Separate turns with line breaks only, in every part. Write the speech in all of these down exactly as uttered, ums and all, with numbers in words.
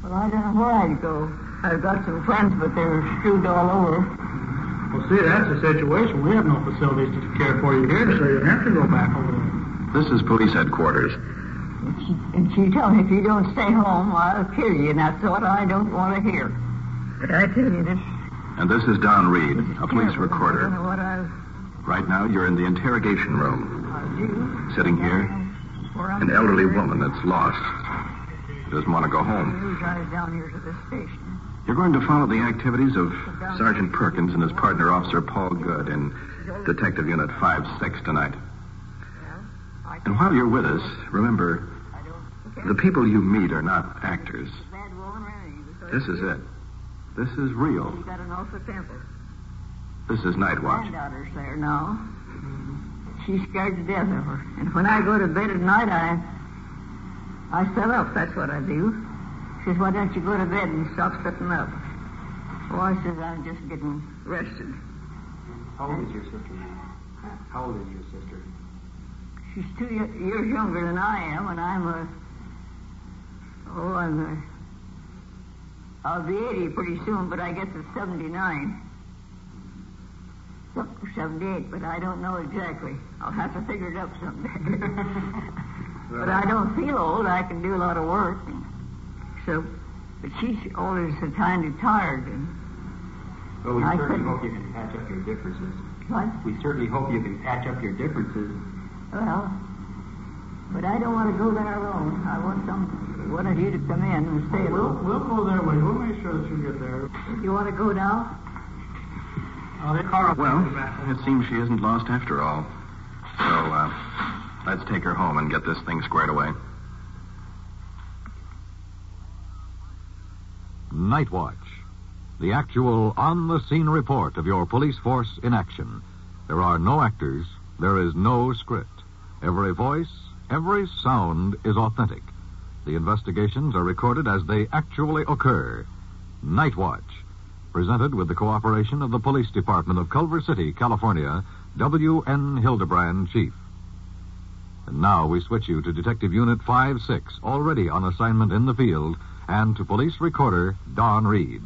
Well, I don't know where I'd go. I've got some friends, but they're screwed all over.
Well, see, that's the situation. We have no facilities to care for you here, so you have to go back over there.
This is police headquarters.
And she, and she told me, if you don't stay home, I'll kill you. And that's what I don't want to hear. But I tell you, this...
And this is Don Reed, a police
terrible.
recorder.
I don't know what I'll...
Right now, you're in the interrogation room.
I'll do.
Sitting here, an elderly woman that's lost. She doesn't want to go home.
We'll drive down here to the station.
You're going to follow the activities of Sergeant Perkins and his partner, Officer Paul Good, in Detective Unit five six tonight. And while you're with us, remember, the people you meet are not actors. This is it. This is real.
You got an awful temper.
This is Night Watch.
My daughter's there now. She's scared to death of her. And when I go to bed at night, I I sit up. That's what I do. She says, why don't you go to bed and stop sitting up? Oh, I says, I'm just getting rested.
How old is your sister now? How old is your sister?
She's two y- years younger than I am, and I'm a... Oh, I'm a... I'll be eighty pretty soon, but I guess it's seventy-nine. seventy-eight, but I don't know exactly. I'll have to figure it up someday. But I don't feel old. I can do a lot of work. And so, but she's always so kind of tired. And
well, we
I
certainly
couldn't-
hope you can patch up your differences.
What?
We certainly hope you can patch up your differences.
Well, but I don't want to go there alone. I want some one of you to come in and stay
We'll,
alone.
we'll go there with you. We'll make sure that you get there.
You want to go now?
Uh, the car will
Well,
be back.
it seems she isn't lost after all. So, uh, let's take her home and get this thing squared away.
Night Watch, the actual on-the-scene report of your police force in action. There are no actors. There is no script. Every voice, every sound is authentic. The investigations are recorded as they actually occur. Night Watch, presented with the cooperation of the Police Department of Culver City, California, W N Hildebrand, Chief. And now we switch you to Detective Unit five six, already on assignment in the field, and to Police Recorder Don Reed.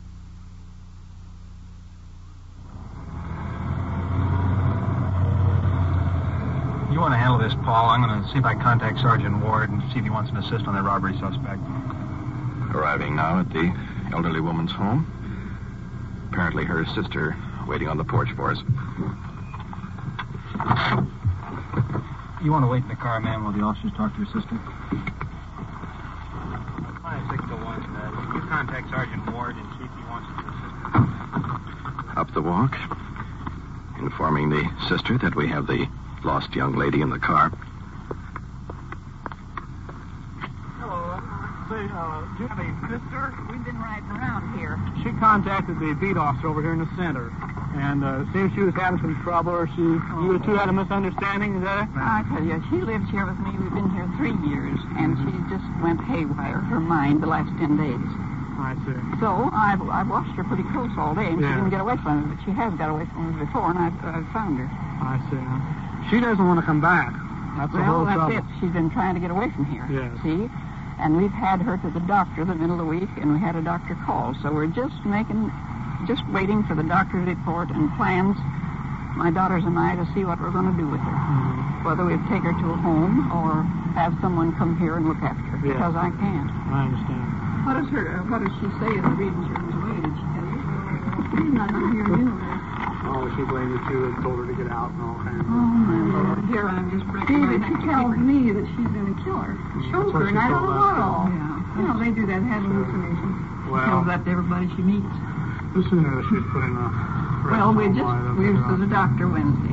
You want to handle this, Paul? I'm going to see if I can contact Sergeant Ward and see if he wants an assist on that robbery suspect.
Arriving now at the elderly woman's home. Apparently her sister waiting on the porch for us.
You want to wait in the car, ma'am, while the officers talk to your sister? five six oh one, uh, you contact Sergeant Ward and see if he wants an assist.
Up the walk, informing the sister that we have the lost young lady in the car.
Hello. Say, uh, do you have a sister?
We've been riding around here.
She contacted the beat officer over here in the center. And uh, seems she was having some trouble, or she, you two had a misunderstanding, is that it?
I tell you, she lives here with me. We've been here three years, and she just went haywire, her mind, the last ten days.
I see.
So I've, I've watched her pretty close all day, and she
Yeah.
didn't get away from me, but she has got away from me before, and I've, I've found her.
I see. She doesn't want to come back. That's the
Well,
whole
that's
trouble.
it. She's been trying to get away from here.
Yes.
See? And we've had her to the doctor the middle of the week, and we had a doctor call. So we're just making, just waiting for the doctor's report and plans, my daughters and I, to see what we're going to do with her.
Mm-hmm.
Whether we take her to a home or have someone come here and look after her,
Yes.
because I can't.
I understand.
What does her, uh, what does she say the reasons she was away? Did she tell you? She's not here new.
Oh, she blamed you too and told her to get out and all kinds of...
Oh, my Lord. Here, I'm just breaking my neck. She tells me that she's going to kill her. Choke
what
her,
she
and I don't
told
know
us,
what all.
too.
Yeah. You know, they do that, have hallucinations.
Well-
Tells that to everybody she meets.
The sooner she's put in a...
Well, we
rest
just,
home,
we
the
was
better.
to the doctor Wednesday.